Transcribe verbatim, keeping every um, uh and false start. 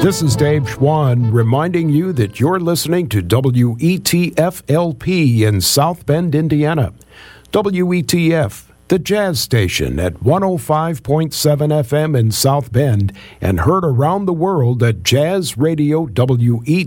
This is Dave Schwann reminding you that you're listening to W E T F L P in South Bend, Indiana. W E T F, the jazz station at one oh five point seven F M in South Bend and heard around the world at Jazz Radio W E